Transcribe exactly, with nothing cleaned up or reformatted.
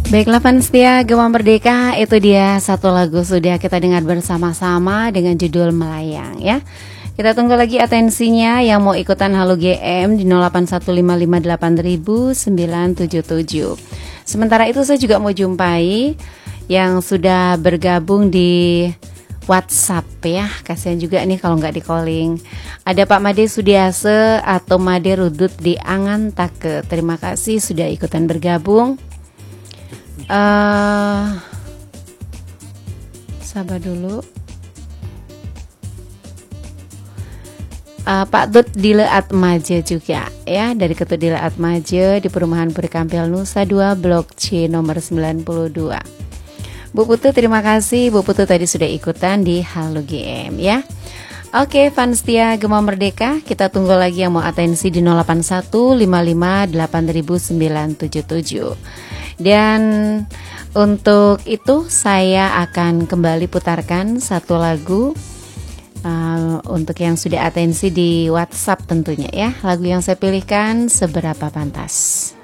Baiklah fans setia Gema Merdeka, itu dia satu lagu sudah kita dengar bersama-sama dengan judul Melayang ya. Kita tunggu lagi atensinya yang mau ikutan Halo G M di nol delapan satu lima lima delapan nol nol sembilan tujuh tujuh. Sementara itu saya juga mau jumpai yang sudah bergabung di WhatsApp ya. Kasihan juga nih kalau nggak di calling. Ada Pak Made Sudiase atau Made Rudut di Angan Take. Terima kasih sudah ikutan bergabung. Uh, sabar dulu. Uh, Pak Dut Dile Atmaja juga ya, dari Ketut Dile Atmaja di Perumahan Puri Kampil Nusa dua Blok C nomor sembilan puluh dua. Bu Putu terima kasih, Bu Putu tadi sudah ikutan di Halo G M ya. Oke fans setia Gema Merdeka, kita tunggu lagi yang mau atensi di nol delapan satu lima lima delapan nol nol sembilan tujuh tujuh. Dan untuk itu saya akan kembali putarkan satu lagu uh, untuk yang sudah atensi di WhatsApp tentunya ya. Lagu yang saya pilihkan Seberapa Pantas.